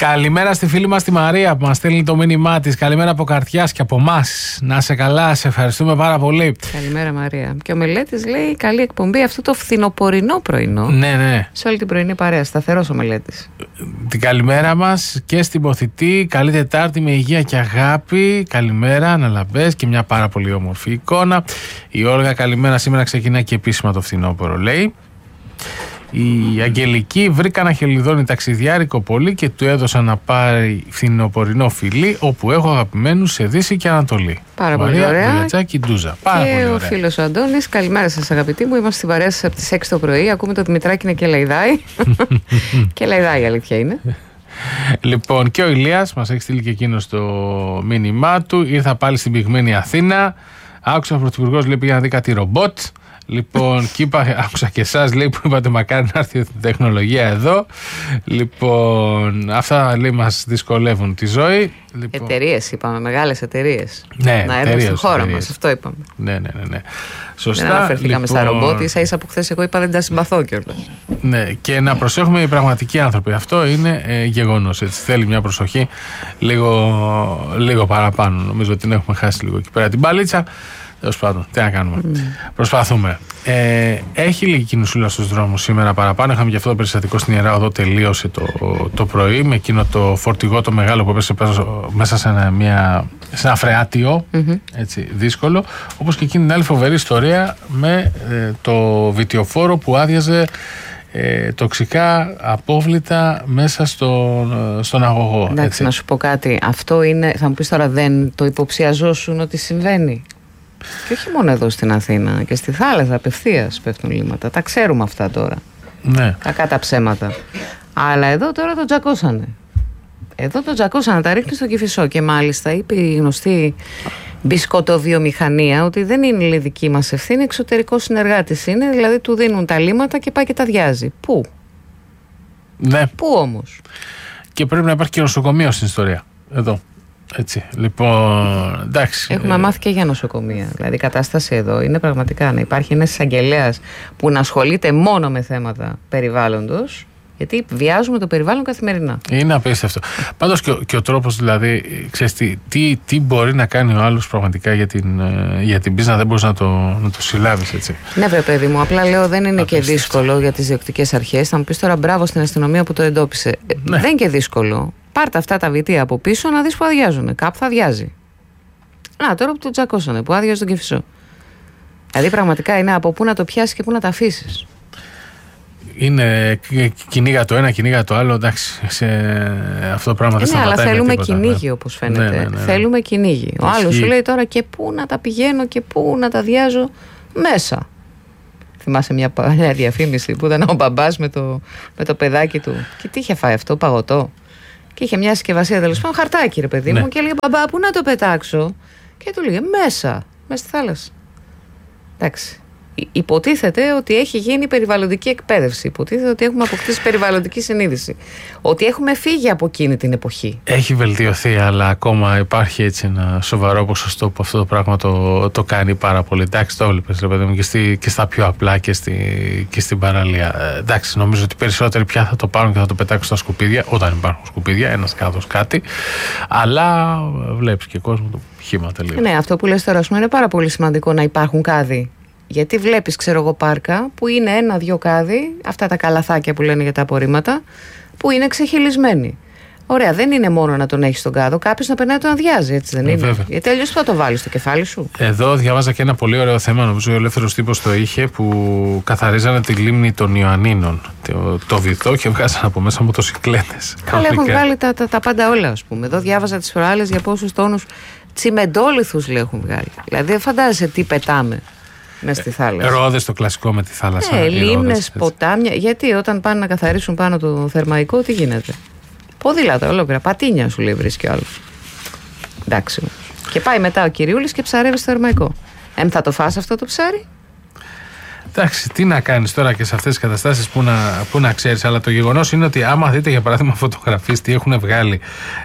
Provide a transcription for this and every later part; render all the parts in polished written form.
Καλημέρα στη φίλη μας τη Μαρία που μας στέλνει το μήνυμά της. Καλημέρα από καρδιάς και από εμάς. Να σε καλά, σε ευχαριστούμε πάρα πολύ. Καλημέρα Μαρία. Και ο Μελέτης λέει καλή εκπομπή αυτό το φθινοπορεινό πρωινό. Ναι. Σε όλη την πρωινή παρέα, σταθερός ο Μελέτης. Την καλημέρα μας και στην Ποθητή. Καλή Τετάρτη με υγεία και αγάπη. Καλημέρα, αναλαμπές και μια πάρα πολύ όμορφη εικόνα. Η Όλγα, καλημέρα. Σήμερα ξεκινά και επίσημα το φθινόπωρο, λέει. Η Αγγελική βρήκα ένα χελιδόνι ταξιδιάρικο πολύ και του έδωσα να πάρει φθινοπορεινό φιλί όπου έχω αγαπημένους σε Δύση και Ανατολή. Πάρα πολύ ωραία. Ντούζα. Και ο φίλος ο Αντώνης, καλημέρα σας αγαπητοί μου. Είμαστε στην παρέα σας από τις 6 το πρωί. Ακούμε το Δημητράκη είναι και λαϊδάει. Και λαϊδάει η αλήθεια είναι. Λοιπόν, και ο Ηλίας μας έχει στείλει και εκείνο το μήνυμά του. Ήρθα πάλι στην πυγμένη Αθήνα. Άκουσα ο Πρωθυπουργός λέει πήγα να δει κάτι ρομπότ. Λοιπόν, και άκουσα και εσάς λέει που είπατε μακάρι να έρθει η τεχνολογία εδώ. Λοιπόν, αυτά λέει μας δυσκολεύουν τη ζωή. Λοιπόν, εταιρείες είπαμε, μεγάλες εταιρείες. Ναι, να έρθουν στη χώρα μας, αυτό είπαμε. Ναι. Σωστά. Δεν αναφερθήκαμε λοιπόν, στα ρομπότ, ίσα που χθες εγώ είπα δεν τα συμπαθώ κιόλας. Ναι, και να προσέχουμε οι πραγματικοί άνθρωποι. Αυτό είναι γεγονός. Έτσι. Θέλει μια προσοχή λίγο παραπάνω. Νομίζω ότι την έχουμε χάσει λίγο εκεί πέρα την μπαλίτσα. Τέλος πάντων, τι να κάνουμε. Προσπαθούμε. Έχει λίγη κινησούλα στους δρόμους σήμερα παραπάνω. Είχαμε και αυτό το περιστατικό στην Ιερά Οδό, τελείωσε το πρωί με εκείνο το φορτηγό το μεγάλο που έπεσε μέσα σε ένα φρεάτιο. Έτσι, δύσκολο. Όπως και εκείνη την άλλη φοβερή ιστορία με το βιτιοφόρο που άδειαζε τοξικά απόβλητα μέσα στον αγωγό. Εντάξει, να σου πω κάτι. Αυτό είναι, θα μου πεις τώρα, δεν το υποψιαζόσουν ότι συμβαίνει? Και όχι μόνο εδώ στην Αθήνα, και στη θάλασσα απευθείας πέφτουν λίμματα. Τα ξέρουμε αυτά τώρα. Ναι. Κακά τα ψέματα. Αλλά εδώ τώρα το τζακώσανε. Τα ρίχνει στο Κηφισό. Και μάλιστα είπε η γνωστή μπισκοτοβιομηχανία ότι δεν είναι η δική μας ευθύνη, εξωτερικό συνεργάτης είναι. Δηλαδή του δίνουν τα λίμματα και πάει και τα διάζει. Πού? Ναι. Πού όμως? Και πρέπει να υπάρχει και νοσοκομείο στην ιστορία. Εδώ. Έτσι, λοιπόν, εντάξει. Έχουμε μάθει και για νοσοκομεία. Δηλαδή η κατάσταση εδώ είναι πραγματικά να υπάρχει ένας εισαγγελέας που να ασχολείται μόνο με θέματα περιβάλλοντος, γιατί βιάζουμε το περιβάλλον καθημερινά. Είναι απίστευτο. Πάντως και ο τρόπος, δηλαδή, ξέρεις τι μπορεί να κάνει ο άλλος πραγματικά για την πίσνα, δεν μπορείς να το συλλάβεις, έτσι. Ναι, βρε παιδί μου, απλά λέω δεν είναι και δύσκολο για τις διοκτικές αρχές. Θα μου πεις τώρα μπράβο στην αστυνομία που το εντόπισε. Ναι. Δεν είναι και δύσκολο. Πάρτε αυτά τα βιτία από πίσω να δεις που αδειάζουν. Κάπου θα αδειάζει. Να, τώρα που το τσακώσανε, που άδειαζε τον Κηφισό. Δηλαδή πραγματικά είναι από πού να το πιάσεις και πού να τα αφήσεις. Είναι κυνήγα το ένα, κυνήγα το άλλο. Εντάξει, σε αυτό το πράγμα δεν σταματάει. Αλλά θέλουμε κυνήγι, όπως φαίνεται. Ναι. Θέλουμε κυνήγι. Ο άλλος σου λέει τώρα και πού να τα πηγαίνω και πού να τα διάζω μέσα. Θυμάσαι μια παλιά διαφήμιση που ήταν ο μπαμπάς με το παιδάκι του. Και τι είχε φάει αυτό, παγωτό. Και είχε μια συσκευασία τέλος πάντων, χαρτάκι ρε παιδί μου, και έλεγε μπαμπά, πού να το πετάξω? Και του λέγε μέσα στη θάλασσα. Εντάξει. Υποτίθεται ότι έχει γίνει περιβαλλοντική εκπαίδευση. Υποτίθεται ότι έχουμε αποκτήσει περιβαλλοντική συνείδηση. Ότι έχουμε φύγει από εκείνη την εποχή. Έχει βελτιωθεί, αλλά ακόμα υπάρχει έτσι ένα σοβαρό ποσοστό που αυτό το πράγμα το κάνει πάρα πολύ. Εντάξει, το έβλεπες ρε παιδί μου και στα πιο απλά και στην παραλία. Εντάξει, νομίζω ότι περισσότεροι πια θα το πάρουν και θα το πετάξουν στα σκουπίδια, όταν υπάρχουν σκουπίδια, ένας κάδος κάτι. Αλλά βλέπεις και κόσμο το χύματα λίγο. Ναι, αυτό που λες τώρα είναι πάρα πολύ σημαντικό να υπάρχουν κάδοι. Γιατί βλέπεις, ξέρω εγώ, πάρκα που είναι 1-2 κάδοι, αυτά τα καλαθάκια που λένε για τα απορρίμματα, που είναι ξεχυλισμένοι. Ωραία, δεν είναι μόνο να τον έχεις στον κάδο, κάποιος να περνάει να τον αδειάζει, έτσι δεν είναι? Βέβαια. Γιατί αλλιώς θα το βάλεις στο κεφάλι σου. Εδώ διάβαζα και ένα πολύ ωραίο θέμα, νομίζω ο Ελεύθερος Τύπος το είχε, που καθαρίζανε τη λίμνη των Ιωαννίνων, το βυθό, και βγάζανε από μέσα μοτοσικλέτες. Καλά, έχουν βγάλει τα πάντα όλα, ας πούμε. Εδώ διάβαζα τις προάλλες για πόσους τόνους τσιμεντόλιθους έχουν βγάλει. Δηλαδή δεν φαντάζεσαι τι πετάμε μες στη θάλασσα. Ρόδες το κλασικό με τη θάλασσα. Λίμνες, ποτάμια. Γιατί όταν πάνε να καθαρίσουν πάνω το θερμαϊκό, τι γίνεται? Ποδήλατα ολόκληρα. Πατίνια σου λέει βρίσκει ο άλλος. Εντάξει. Και πάει μετά ο κυριούλης και ψαρεύει στο θερμαϊκό. Θα το φας αυτό το ψάρι? Εντάξει, τι να κάνεις τώρα και σε αυτές τις καταστάσεις που να ξέρεις, αλλά το γεγονός είναι ότι άμα δείτε για παράδειγμα φωτογραφίες τι έχουν βγάλει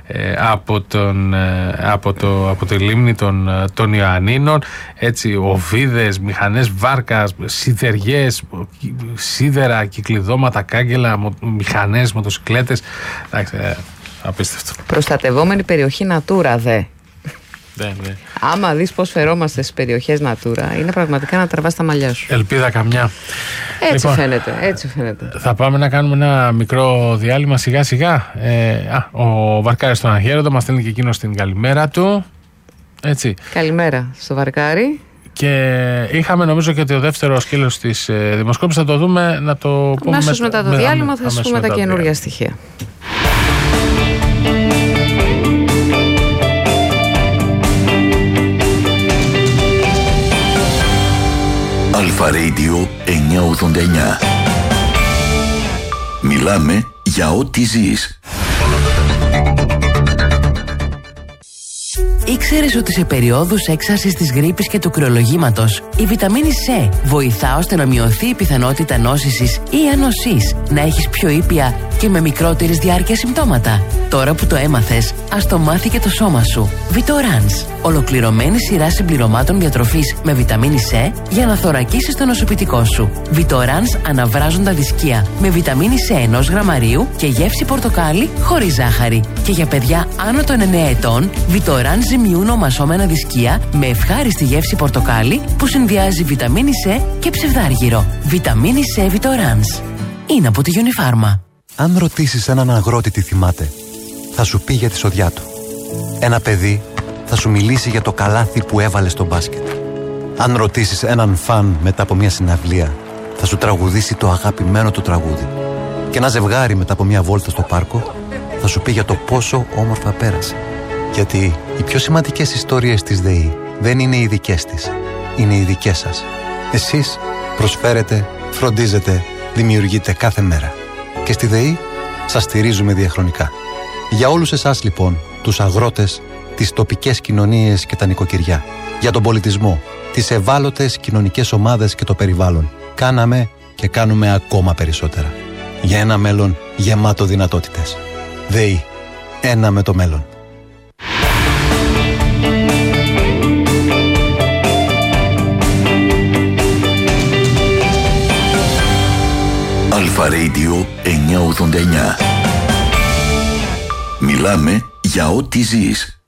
από τη λίμνη των Ιωαννίνων, έτσι, οβίδες, μηχανές βάρκας, σιδεριές, σίδερα, κυκλειδώματα, κάγκελα, μηχανές, μοτοσικλέτες. Εντάξει, Απίστευτο. Προστατευόμενη περιοχή Natura δε. Ναι. Άμα δεις πώς φερόμαστε στις περιοχές Natura, είναι πραγματικά να τραβάς τα μαλλιά σου. Ελπίδα καμιά. Έτσι φαίνεται. Θα πάμε να κάνουμε ένα μικρό διάλειμμα σιγά σιγά. Ο Βαρκάρης στον Αγέροντο μας στέλνει και εκείνο την καλημέρα του. Έτσι. Καλημέρα στο Βαρκάρη. Και είχαμε νομίζω και το δεύτερο σκέλος της δημοσκόπησης. Θα το δούμε, να το πούμε. Αμέσως μετά το διάλειμμα θα σας πούμε τα καινούργια στοιχεία. Αλφα Radio 989. Μιλάμε για ό,τι ζεις. Ήξερες ότι σε περιόδους έξαρσης της γρίπης και του κρυολογήματος η βιταμίνη C βοηθά ώστε να μειωθεί η πιθανότητα νόσησης ή ανοσής, να έχεις πιο ήπια και με μικρότερης διάρκειας συμπτώματα? Τώρα που το έμαθες, ας το μάθει και το σώμα σου. Vitorans, ολοκληρωμένη σειρά συμπληρωμάτων διατροφής με βιταμίνη C για να θωρακίσεις το νοσοποιητικό σου. Vitorans αναβράζοντα δισκία με βιταμίνη C 1 γραμμαρίου και γεύση πορτοκάλι χωρίς ζάχαρη. Και για παιδιά άνω των 9 ετών, Vitorans ζυμιούν ομασώμενα δισκία με ευχάριστη γεύση πορτοκάλι που συνδυάζει βιταμίνη C και ψευδάργυρο. Βιταμίνη C Vitorans. Είναι από τη Unifarma. Αν ρωτήσεις έναν αγρότη τι θυμάται, θα σου πει για τη σοδιά του. Ένα παιδί θα σου μιλήσει για το καλάθι που έβαλε στο μπάσκετ. Αν ρωτήσεις έναν φαν μετά από μια συναυλία, θα σου τραγουδήσει το αγαπημένο του τραγούδι. Και ένα ζευγάρι μετά από μια βόλτα στο πάρκο θα σου πει για το πόσο όμορφα πέρασε. Γιατί οι πιο σημαντικές ιστορίες της ΔΕΗ δεν είναι οι δικές της, είναι οι δικές σας. Εσείς προσφέρετε, φροντίζετε, δημιουργείτε κάθε μέρα. Και στη ΔΕΗ σας στηρίζουμε διαχρονικά. Για όλους εσάς λοιπόν, τους αγρότες, τις τοπικές κοινωνίες και τα νοικοκυριά, για τον πολιτισμό, τις ευάλωτες κοινωνικές ομάδες και το περιβάλλον, κάναμε και κάνουμε ακόμα περισσότερα. Για ένα μέλλον γεμάτο δυνατότητες. ΔΕΗ. Ένα με το μέλλον. Αλφα Radio 989. Μιλάμε για ό,τι ζεις.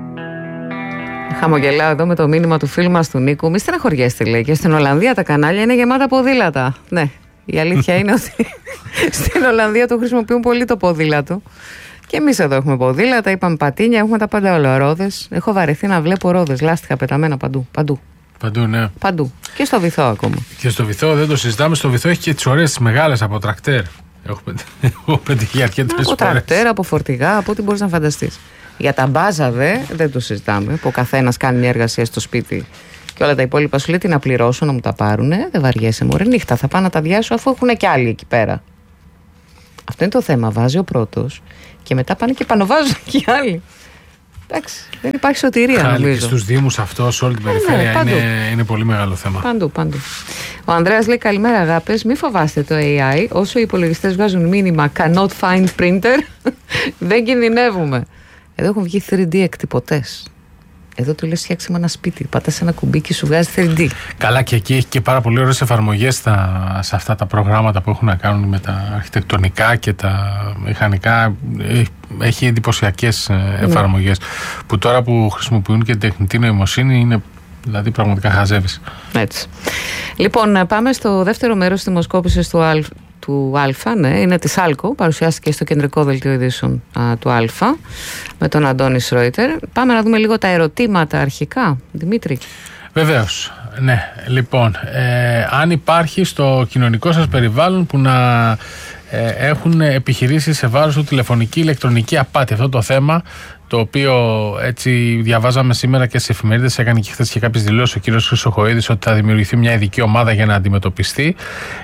Χαμογελάω εδώ με το μήνυμα του φίλου μας του Νίκου. Μη στεναχωριέστε, λέει, και στην Ολλανδία τα κανάλια είναι γεμάτα ποδήλατα. Ναι, η αλήθεια είναι ότι στην Ολλανδία το χρησιμοποιούν πολύ το ποδήλατο. Και εμείς εδώ έχουμε ποδήλατα, είπαμε πατίνια, έχουμε τα πάντα όλα. Ρόδες. Έχω βαρεθεί να βλέπω ρόδες, λάστιχα πεταμένα παντού. Παντού, ναι. Παντού. Και στο Βυθό ακόμα. Και στο Βυθό δεν το συζητάμε. Στο Βυθό έχει και τις ωραίες μεγάλες από τρακτέρ. Έχω πετύχει αρκετές φορές. Από τρακτέρ, από φορτηγά, από ό,τι μπορείς να φανταστείς. Για τα μπάζα δεν το συζητάμε. Που ο καθένας κάνει μια εργασία στο σπίτι και όλα τα υπόλοιπα σου λέει τι να πληρώσω, να μου τα πάρουνε. Δεν βαριέσαι, μωρέ, νύχτα θα πάω να τα διάσω αφού έχουν και άλλοι εκεί πέρα. Αυτό είναι το θέμα. Βάζει ο πρώτος και μετά πάνε και πανοβάζουν και οι άλλοι. Εντάξει, δεν υπάρχει σωτηρία, νομίζω. Και στους Δήμους αυτό, σε όλη την περιφέρεια, είναι πολύ μεγάλο θέμα. Παντού. Ο Ανδρέας λέει καλημέρα αγάπες, μη φοβάστε το AI. Όσο οι υπολογιστές βγάζουν μήνυμα cannot find printer, δεν κινδυνεύουμε. Εδώ έχουν βγει 3D εκτυπωτές. Εδώ του λες φτιάξε με ένα σπίτι. Πατάς ένα κουμπί και σου βγάζει 3D. Καλά, και εκεί έχει και πάρα πολύ ωραίες εφαρμογές σε αυτά τα προγράμματα που έχουν να κάνουν με τα αρχιτεκτονικά και τα μηχανικά. Έχει εντυπωσιακές εφαρμογές που τώρα που χρησιμοποιούν και τεχνητή νοημοσύνη είναι. Δηλαδή πραγματικά χαζεύεις. Έτσι. Λοιπόν, πάμε στο δεύτερο μέρος της δημοσκόπησης του Α, ναι, είναι της Άλκο, παρουσιάστηκε στο κεντρικό δελτίο ειδήσεων του Α με τον Αντώνη Σρόιτερ. Πάμε να δούμε λίγο τα ερωτήματα αρχικά, Δημήτρη. Βεβαίως, ναι. Λοιπόν, αν υπάρχει στο κοινωνικό σας περιβάλλον που να έχουν επιχειρήσει σε βάρος του τηλεφωνική ηλεκτρονική απάτη. Αυτό το θέμα, το οποίο έτσι διαβάζαμε σήμερα και στις εφημερίδες, έκανε και χθες και κάποιες δηλώσεις ο κύριος Χρυσοχοΐδης ότι θα δημιουργηθεί μια ειδική ομάδα για να αντιμετωπιστεί.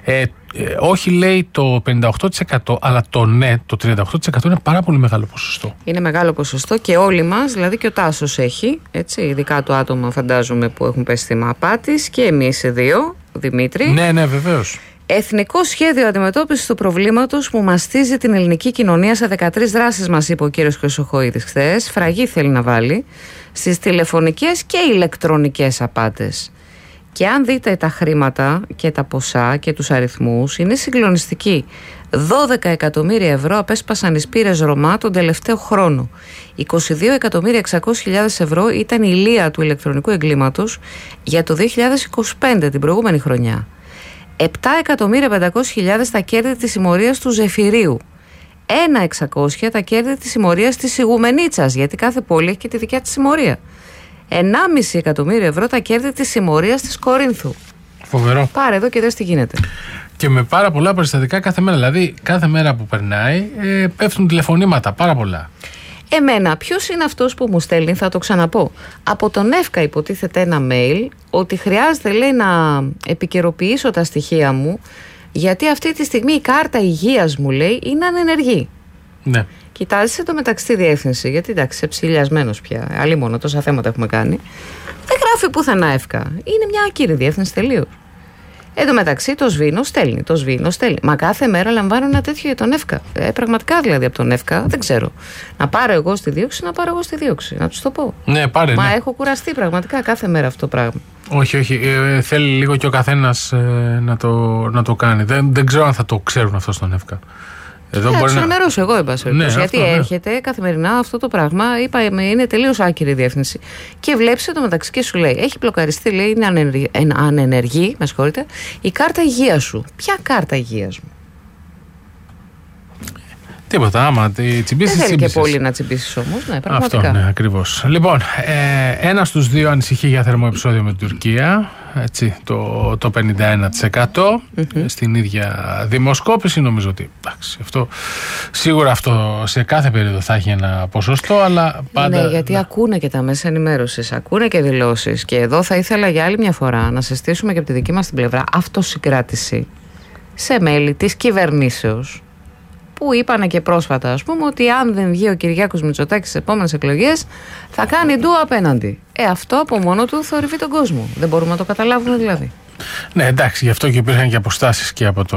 Όχι λέει το 58%, αλλά το ναι, το 38% είναι πάρα πολύ μεγάλο ποσοστό. Είναι μεγάλο ποσοστό και όλοι μας, δηλαδή και ο Τάσος έχει, έτσι, ειδικά το άτομα φαντάζομαι που έχουν πέσει θύμα απάτης και εμείς οι δύο, Δημήτρη. Ναι, βεβαίως. Εθνικό σχέδιο αντιμετώπισης του προβλήματος που μαστίζει την ελληνική κοινωνία σε 13 δράσεις, μας είπε ο κύριος Χρυσοχοΐδης χθες. Φραγή θέλει να βάλει στις τηλεφωνικές και ηλεκτρονικές απάτες. Και αν δείτε τα χρήματα και τα ποσά και τους αριθμούς, είναι συγκλονιστικοί. 12 εκατομμύρια ευρώ απέσπασαν οι Σπύρες Ρωμά τον τελευταίο χρόνο. 22.600.000 ευρώ ήταν η λία του ηλεκτρονικού εγκλήματος για το 2025, την προηγούμενη χρονιά. 7.500.000 τα κέρδη της συμμορίας του Ζεφυρίου. 1.600.000 τα κέρδη της συμμορίας της Ιγουμενίτσας, γιατί κάθε πόλη έχει και τη δικιά της συμμορία. 1,5 εκατομμύριο ευρώ τα κέρδη της συμμορίας της Κορίνθου. Φοβερό. Πάρε εδώ και δες τι γίνεται. Και με πάρα πολλά περιστατικά κάθε μέρα. Δηλαδή, κάθε μέρα που περνάει πέφτουν τηλεφωνήματα, πάρα πολλά. Εμένα, ποιος είναι αυτός που μου στέλνει, θα το ξαναπώ. Από τον ΕΦΚΑ υποτίθεται ένα mail ότι χρειάζεται, λέει, να επικαιροποιήσω τα στοιχεία μου, γιατί αυτή τη στιγμή η κάρτα υγείας μου, λέει, είναι ανενεργή. Ναι. Κοιτάζει το μεταξύ τη διεύθυνση, γιατί εντάξει, ψηλιασμένος πια. Αλλήμον, τόσα θέματα έχουμε κάνει. Δεν γράφει πουθενά ΕΦΚΑ. Είναι μια άκυρη διεύθυνση τελείως. Εν τω μεταξύ το σβήνω, στέλνει. Μα κάθε μέρα λαμβάνω ένα τέτοιο για τον ΕΦΚΑ. Πραγματικά δηλαδή από τον ΕΦΚΑ δεν ξέρω. Να πάρω εγώ στη δίωξη, να τους το πω. Ναι, πάρε. Μα ναι. έχω κουραστεί πραγματικά κάθε μέρα αυτό το πράγμα. Όχι. Θέλει λίγο και ο καθένας να το κάνει. Δεν ξέρω αν θα το ξέρουν αυτό στον ΕΦΚΑ. Εδώ να τους ενημερώσω εγώ, εν πάση περιπτώσει. Γιατί έρχεται καθημερινά αυτό το πράγμα. Είπαμε, είναι τελείως άκυρη η διεύθυνση. Και βλέπεις το μεταξύ και σου λέει: έχει μπλοκαριστεί, λέει, είναι ανενεργή, με συγχωρείτε, η κάρτα υγείας σου. Ποια κάρτα υγείας μου? Τίποτα, άμα τη τσιμπήσεις. Δεν θέλει και πολύ να τσιμπήσεις όμως, ναι, πραγματικά. Αυτό, ναι, ακριβώς. Λοιπόν, ένας στους δύο ανησυχεί για θερμό επεισόδιο με την Τουρκία. Έτσι, το 51% στην ίδια δημοσκόπηση. Νομίζω ότι εντάξει, σίγουρα αυτό σε κάθε περίοδο θα έχει ένα ποσοστό, αλλά πάντα. Ναι, γιατί ακούνε και τα μέσα ενημέρωσης, ακούνε και δηλώσεις. Και εδώ θα ήθελα για άλλη μια φορά να συστήσουμε και από τη δική μας την πλευρά αυτοσυγκράτηση σε μέλη της κυβερνήσεως, που είπανε και πρόσφατα, ας πούμε, ότι αν δεν βγει ο Κυριάκος Μητσοτάκης στις επόμενες εκλογές θα κάνει ντου απέναντι. Αυτό από μόνο του θορυβεί τον κόσμο. Δεν μπορούμε να το καταλάβουμε δηλαδή. Ναι, εντάξει, γι' αυτό και υπήρχαν και αποστάσεις και από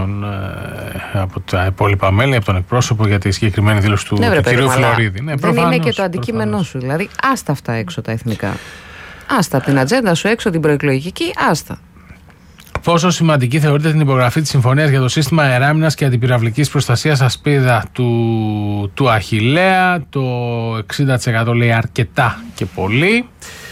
τα υπόλοιπα μέλη, από τον εκπρόσωπο για τη συγκεκριμένη δήλωση του κυρίου Φλωρίδη. Ναι, δεν είναι και το αντικείμενό σου. Δηλαδή, άστα αυτά έξω τα εθνικά. Άστα από την ατζέντα σου έξω την προεκλογική, άστα. Πόσο σημαντική θεωρείται την υπογραφή της Συμφωνίας για το σύστημα αεράμινας και αντιπυραυλικής προστασίας ασπίδα του Αχιλλέα? Το 60% λέει αρκετά και πολύ.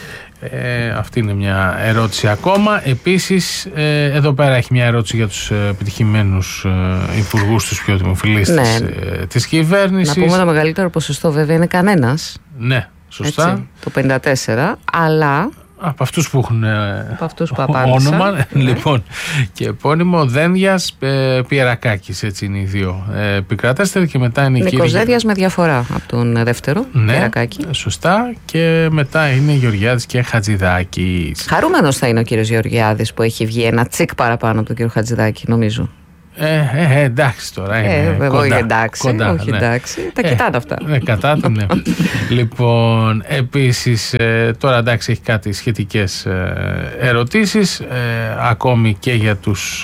Αυτή είναι μια ερώτηση ακόμα. Επίσης, εδώ πέρα έχει μια ερώτηση για τους επιτυχημένους υπουργούς, τους πιο δημοφιλείς της κυβέρνησης. Να πούμε το μεγαλύτερο ποσοστό βέβαια είναι κανένας. Ναι, σωστά. Έτσι, το 54%, αλλά... Από αυτούς που έχουν όνομα, ναι. Λοιπόν, και επώνυμο Δένδιας, Πιερακάκης, έτσι είναι οι δύο επικρατέστεροι, και μετά είναι η Νίκος Δένδιας με διαφορά από τον δεύτερο, Πιερακάκη. Σωστά, και μετά είναι Γεωργιάδης και Χατζηδάκης. Χαρούμενος θα είναι ο κύριος Γεωργιάδης που έχει βγει ένα τσικ παραπάνω από τον κύριο Χατζηδάκη, νομίζω. Εντάξει τώρα. Όχι εντάξει. Τα κοιτάτε αυτά. Κατά του, ναι. Λοιπόν, επίσης, τώρα εντάξει, έχει κάτι σχετικές ερωτήσεις, ακόμη και για τους.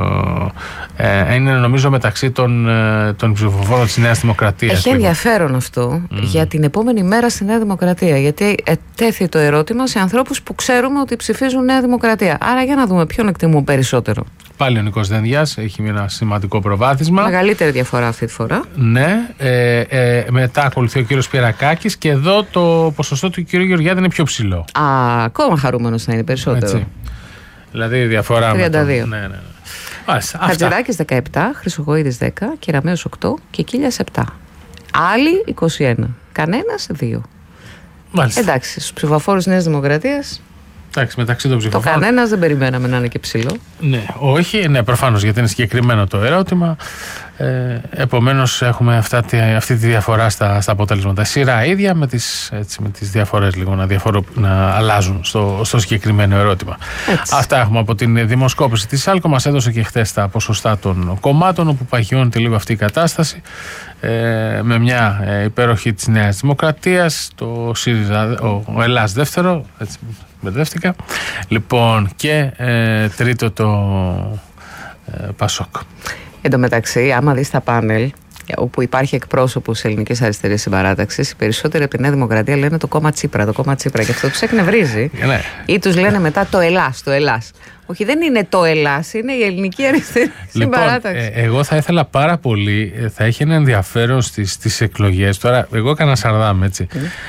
Είναι νομίζω μεταξύ των ψηφοφόρων της Νέας Δημοκρατίας. Έχει ενδιαφέρον αυτό για την επόμενη μέρα στη Νέα Δημοκρατία. Γιατί τέθη το ερώτημα σε ανθρώπους που ξέρουμε ότι ψηφίζουν Νέα Δημοκρατία. Άρα για να δούμε ποιον εκτιμούν περισσότερο. Πάλι ο Νίκος Δένδιας έχει ένα σημαντικό προβάδισμα. Μεγαλύτερη διαφορά αυτή τη φορά. Ναι. Μετά ακολουθεί ο κύριος Πιερακάκης, και εδώ το ποσοστό του κύριου Γεωργιάδη είναι πιο ψηλό. Ακόμα χαρούμενος θα είναι περισσότερο. Έτσι. Δηλαδή διαφορά 32. Ναι. Χατζηδάκης 17, Χρυσογοίδης 10, Κεραμέως 8 και Κίλιας 7. Άλλοι 21. Κανένας 2. Μάλιστα. Εντάξει, στους ψηφοφόρους Νέας Δημοκρατίας. Εντάξει, μεταξύ των ψηφοφόρων. Το κανένας δεν περιμέναμε να είναι και ψηλό. Ναι, όχι, ναι, προφανώς, γιατί είναι συγκεκριμένο το ερώτημα. Επομένως, έχουμε αυτή τη διαφορά στα αποτελέσματα. Σειρά ίδια με τις διαφορές λίγο να αλλάζουν στο συγκεκριμένο ερώτημα. Έτσι. Αυτά έχουμε από την δημοσκόπηση της ΣΑΛΚΟ. Μας έδωσε και χθες τα ποσοστά των κομμάτων, όπου παγιώνεται λίγο αυτή η κατάσταση. Με μια υπέροχη της Νέας Δημοκρατίας, το ΣΥΡΙΖΑ, ο Ελλάς δεύτερο, έτσι μπερδεύτηκα. Λοιπόν, και τρίτο το ΠΑΣΟΚ. Εν τω μεταξύ, άμα δεις τα πάνελ, όπου υπάρχει εκπρόσωπος ελληνικής αριστερής συμπαράταξης, οι περισσότεροι από τη Νέα Δημοκρατία λένε το κόμμα Τσίπρα, και αυτό τους εκνευρίζει. Ναι. Ή τους λένε μετά το Ελλάς. Όχι, δεν είναι το Ελλάς, είναι η ελληνική αριστερή συμπαράταξη. Εγώ θα ήθελα πάρα πολύ, θα έχει ένα ενδιαφέρον στις εκλογές. Τώρα, εγώ έκανα Σαρδάμ, έτσι.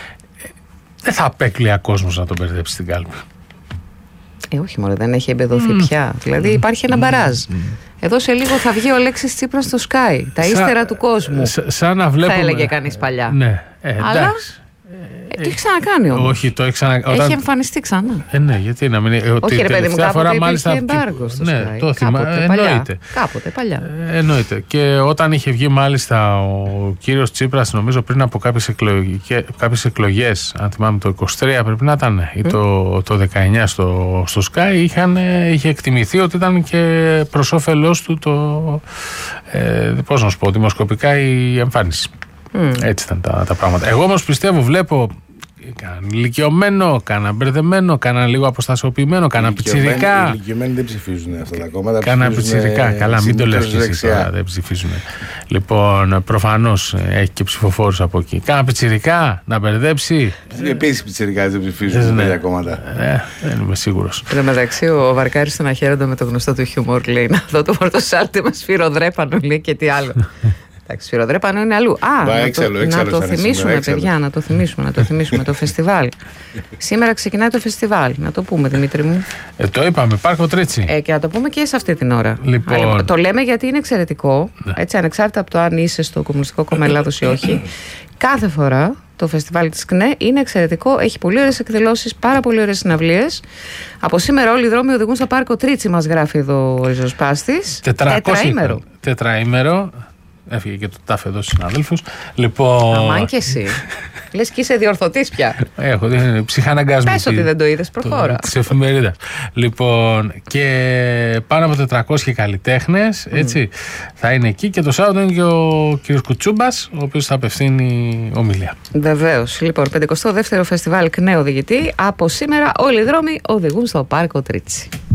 Δεν θα απέκλεια κόσμος να τον μπερδέψει στην κάλπη. Όχι μωρέ, δεν έχει εμπεδοθεί πια. Δηλαδή υπάρχει ένα μπαράζ. Εδώ σε λίγο θα βγει ο Αλέξης Τσίπρας στο Sky. Τα ύστερα του κόσμου. Σαν να βλέπουμε. Θα έλεγε κανείς παλιά. Ναι, αλλά το έχει ξανακάνει όμως. Όχι, το έχει ξανακάνει. Έχει εμφανιστεί ξανά. Ναι, γιατί να μην. Όχι, ρε παιδί μου, κάποτε υπήρχε εμπάργο στο Sky. Ναι, το θυμάμαι. Κάποτε παλιά. Εννοείται. Και όταν είχε βγει μάλιστα ο κύριος Τσίπρας, νομίζω πριν από κάποιες εκλογές, αν θυμάμαι το 23 πρέπει να ήταν, ή το 19 στο Sky, είχε εκτιμηθεί ότι ήταν και προς όφελός του πώς να σου πω, δημοσκοπικά η εμφάνιση. Έτσι ήταν τα πράγματα. Εγώ όμως πιστεύω, βλέπω κανέναν ηλικιωμένο, κανέναν μπερδεμένο, κανέναν λίγο αποστασιοποιημένο, κανέναν πιτσιρικά. Οι ηλικιωμένοι δεν ψηφίζουν αυτά τα κόμματα. Κανέναν πιτσιρικά. Καλά, μην το λες και εσύ τώρα, δεν ψηφίζουν. Λοιπόν, προφανώς έχει και ψηφοφόρους από εκεί. Κανέναν πιτσιρικά να μπερδέψει. Επίσης πιτσιρικά δεν ψηφίζουν τέτοια κόμματα. Δεν είμαι σίγουρος. Εν τω μεταξύ, ο Βαρκάρης τον αχαίροντα με το γνωστό του χιούμορ λέει: να δω το πορτοσάλτε μας σφυροδρέπανο, λέει, και τι άλλο. Εντάξει, σφυροδρέπανο είναι αλλού. Να το θυμίσουμε, παιδιά, να το θυμίσουμε το φεστιβάλ. Σήμερα ξεκινάει το φεστιβάλ. Να το πούμε, Δημήτρη μου. Το είπαμε, Πάρκο Τρίτσι. Και να το πούμε και σε αυτή την ώρα. Λοιπόν. Το λέμε γιατί είναι εξαιρετικό. Έτσι, ανεξάρτητα από το αν είσαι στο Κομμουνιστικό Κόμμα Ελλάδος ή όχι. Κάθε φορά το φεστιβάλ της ΚΝΕ είναι εξαιρετικό. Έχει πολύ ωραίες εκδηλώσεις, πάρα πολύ ωραίες συναυλίες. Από σήμερα όλοι οι δρόμοι οδηγούν στο Πάρκο Τρίτσι, μας γράφει εδώ ο Ριζοσπάστης. Τετραήμερο. Έφυγε και το τάφ εδώ στους συναδέλφους. Λοιπόν. Αμάν και εσύ. Λες και είσαι διορθωτής πια. Έχω ψυχαναγκασμό. Πες ότι δεν το είδες, προχώρα. Της εφημερίδας. Λοιπόν, και πάνω από 400 καλλιτέχνες, έτσι, θα είναι εκεί, και το Σάββατο είναι και ο κ. Κουτσούμπας, ο οποίος θα απευθύνει ομιλία. Βεβαίως. Λοιπόν, 52ο Φεστιβάλ ΚΝΕ οδηγητή. Από σήμερα όλοι οι δρόμοι οδηγούν στο Πάρκο Τρίτσι.